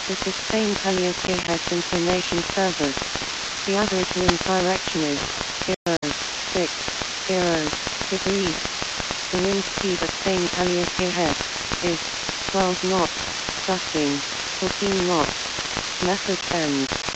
This is Spain Caliente Information Service. The average wind direction is 060 degrees. The wind speed at Spain Caliente is 12 knots, gusting 14 knots. Method end.